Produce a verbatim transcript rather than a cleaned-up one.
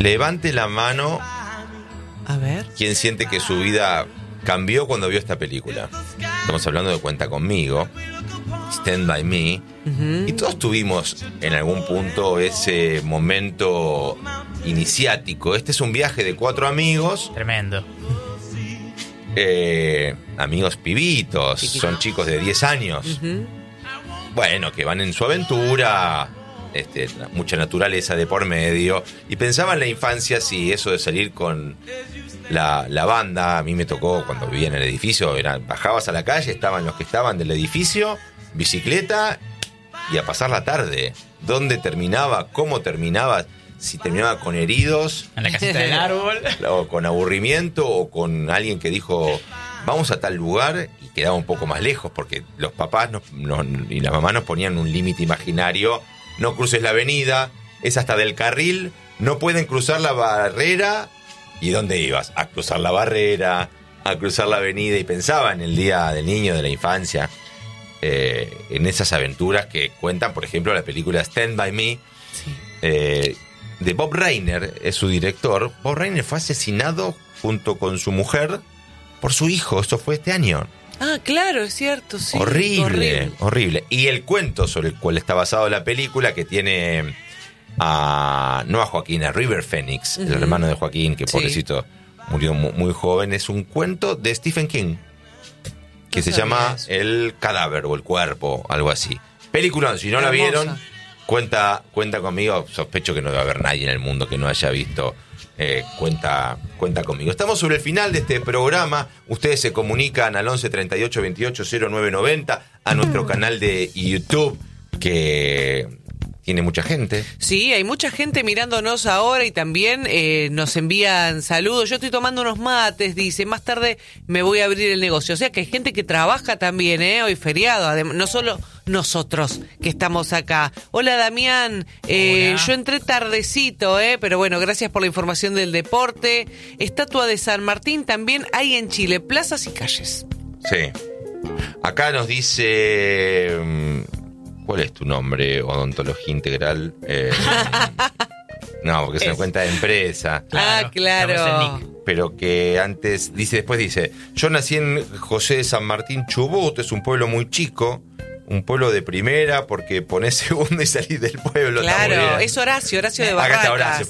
Levante la mano. A ver. ¿Quién siente que su vida cambió cuando vio esta película? Estamos hablando de Cuenta Conmigo, Stand By Me. Uh-huh. Y todos tuvimos en algún punto ese momento iniciático. Este es un viaje de cuatro amigos. Tremendo. Eh, amigos pibitos, son chicos de diez años. Uh-huh. Bueno, que van en su aventura, este, mucha naturaleza de por medio. Y pensaba en la infancia, sí, eso de salir con la, la banda. A mí me tocó cuando vivía en el edificio, era, bajabas a la calle, estaban los que estaban del edificio, bicicleta y a pasar la tarde. ¿Dónde terminaba? ¿Cómo terminaba? Si terminaba con heridos, en la casita del árbol, o con aburrimiento, o con alguien que dijo vamos a tal lugar, y quedaba un poco más lejos porque los papás nos, nos, y la mamá nos ponían un límite imaginario. No cruces la avenida, es hasta del carril, no pueden cruzar la barrera. ¿Y dónde ibas? A cruzar la barrera, a cruzar la avenida. Y pensaba en el día del niño, de la infancia, eh, en esas aventuras que cuentan, por ejemplo, la película Stand By Me. Sí. eh, de Bob Reiner, es su director. Bob Reiner fue asesinado junto con su mujer por su hijo. Eso fue este año. Ah, claro, es cierto, sí. Horrible, horrible, horrible. Y el cuento sobre el cual está basado la película, que tiene a, no a Joaquín, a River Phoenix, uh-huh. el hermano de Joaquín, que sí. pobrecito murió muy, muy joven. Es un cuento de Stephen King, que no se llama eso. El cadáver o el cuerpo, algo así. Película, si no Hermosa. La vieron, cuenta, cuenta conmigo. Sospecho que no debe haber nadie en el mundo que no haya visto Eh, cuenta, cuenta conmigo. Estamos sobre el final de este programa. Ustedes se comunican al once treinta y ocho veintiocho cero nueve noventa, a nuestro canal de YouTube, que tiene mucha gente. Sí, hay mucha gente mirándonos ahora y también eh, nos envían saludos. Yo estoy tomando unos mates, dice, más tarde me voy a abrir el negocio. O sea que hay gente que trabaja también, ¿eh? Hoy feriado, además, no solo nosotros que estamos acá. Hola Damián, eh, Hola. Yo entré tardecito, ¿eh? Pero bueno, gracias por la información del deporte. Estatua de San Martín también hay en Chile, plazas y calles. Sí. Acá nos dice... ¿Cuál es tu nombre? Odontología Integral. Eh, no, porque es una cuenta de empresa. Claro, ah, claro. Pero que antes, dice, después dice, yo nací en José de San Martín, Chubut, es un pueblo muy chico, un pueblo de primera, porque ponés segundo y salís del pueblo. Claro, es Horacio, Horacio de Barracas. Acá está Horacio,